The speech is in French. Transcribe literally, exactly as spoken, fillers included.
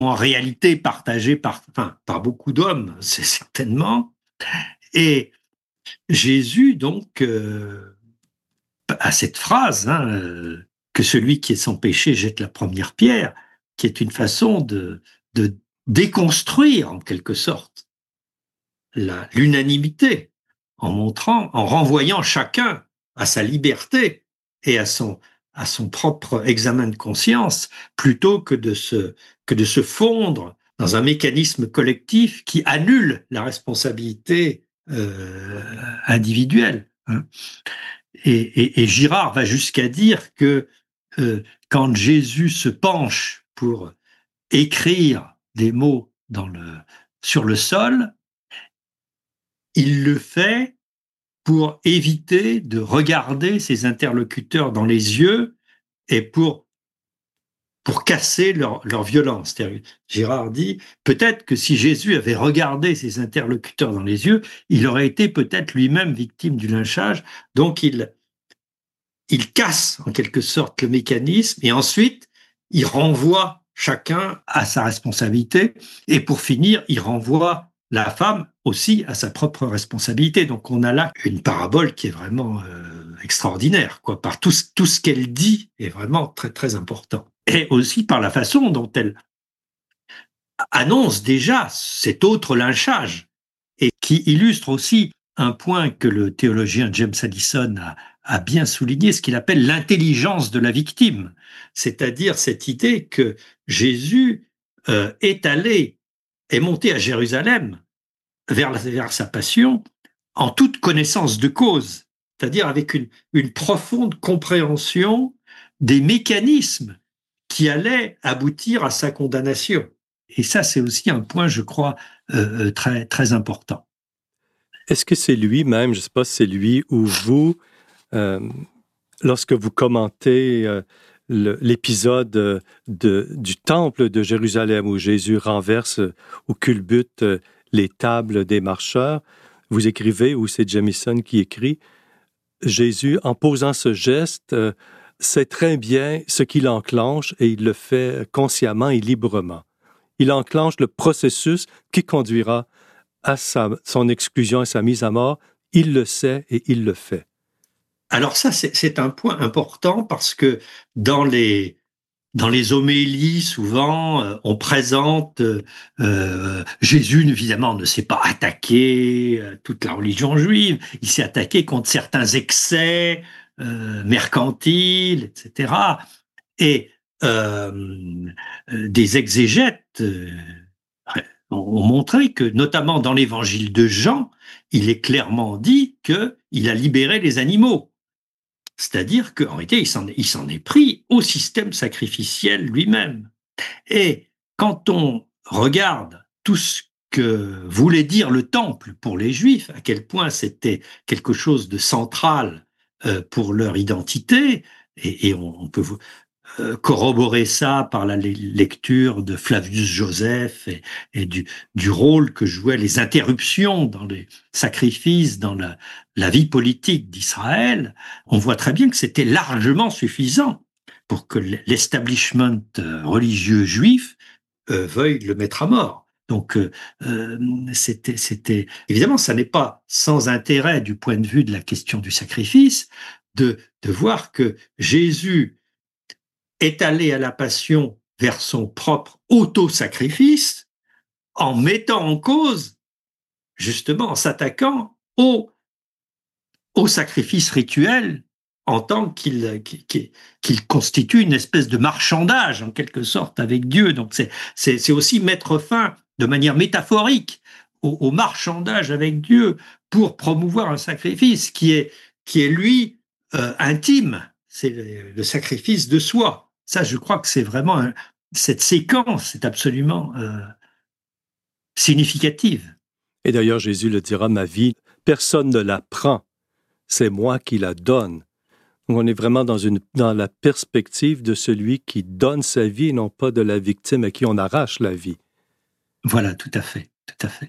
en réalité partagé par, enfin, par beaucoup d'hommes, c'est certainement. Et Jésus, donc, euh, a cette phrase, hein, euh, que celui qui est sans péché jette la première pierre, qui est une façon de, de déconstruire, en quelque sorte, la, l'unanimité, en montrant, en renvoyant chacun à sa liberté et à son, à son propre examen de conscience, plutôt que de se, que de se fondre dans un mécanisme collectif qui annule la responsabilité euh, individuelle. Hein. Et, et, et Girard va jusqu'à dire que euh, quand Jésus se penche pour écrire des mots dans le, sur le sol, il le fait pour éviter de regarder ses interlocuteurs dans les yeux et pour, pour casser leur, leur violence. C'est-à-dire, Girard dit, peut-être que si Jésus avait regardé ses interlocuteurs dans les yeux, il aurait été peut-être lui-même victime du lynchage. Donc il, il casse en quelque sorte le mécanisme et ensuite il renvoie chacun à sa responsabilité. Et pour finir, il renvoie la femme aussi à sa propre responsabilité. Donc on a là une parabole qui est vraiment euh, extraordinaire, quoi. Par tout, tout ce qu'elle dit est vraiment très très important. Et aussi par la façon dont elle annonce déjà cet autre lynchage et qui illustre aussi un point que le théologien James Addison a, a bien souligné, ce qu'il appelle l'intelligence de la victime, c'est-à-dire cette idée que Jésus euh, est allé, est monté à Jérusalem vers, la, vers sa passion en toute connaissance de cause, c'est-à-dire avec une, une profonde compréhension des mécanismes qui allaient aboutir à sa condamnation. Et ça, c'est aussi un point, je crois, euh, très, très important. Est-ce que c'est lui-même, je ne sais pas si c'est lui ou vous, euh, lorsque vous commentez euh, le, l'épisode de, du temple de Jérusalem où Jésus renverse ou culbute les tables des marcheurs, vous écrivez, ou c'est Jamieson qui écrit, Jésus, en posant ce geste, euh, sait très bien ce qu'il enclenche et il le fait consciemment et librement. Il enclenche le processus qui conduira à sa, son exclusion et sa mise à mort. Il le sait et il le fait. Alors ça, c'est, c'est un point important parce que dans les, dans les homélies, souvent, euh, on présente euh, Jésus, évidemment, ne s'est pas attaqué euh, toute la religion juive. Il s'est attaqué contre certains excès euh, mercantiles, et cetera. Et euh, des exégètes euh, ont montré que, notamment dans l'évangile de Jean, il est clairement dit qu'il a libéré les animaux. C'est-à-dire qu'en réalité, il s'en, est, il s'en est pris au système sacrificiel lui-même. Et quand on regarde tout ce que voulait dire le temple pour les Juifs, à quel point c'était quelque chose de central euh, pour leur identité, et, et on, on peut euh, corroborer ça par la lecture de Flavius Joseph et, et du, du rôle que jouaient les interruptions dans les sacrifices, dans la, la vie politique d'Israël, on voit très bien que c'était largement suffisant pour que l'establishment religieux juif euh, veuille le mettre à mort. Donc, euh, c'était, c'était évidemment, ça n'est pas sans intérêt du point de vue de la question du sacrifice de, de voir que Jésus est allé à la passion vers son propre auto-sacrifice en mettant en cause, justement, en s'attaquant au, au sacrifice rituel en tant qu'il, qu'il, qu'il constitue une espèce de marchandage, en quelque sorte, avec Dieu. Donc, c'est, c'est, c'est aussi mettre fin, de manière métaphorique, au, au marchandage avec Dieu pour promouvoir un sacrifice qui est, qui est lui, euh, intime. C'est le, le sacrifice de soi. Ça, je crois que c'est vraiment un, cette séquence est absolument euh, significative. Et d'ailleurs, Jésus le dira, ma vie, personne ne la prend, c'est moi qui la donne. Donc, on est vraiment dans, une, dans la perspective de celui qui donne sa vie, et non pas de la victime à qui on arrache la vie. Voilà, tout à fait, tout à fait.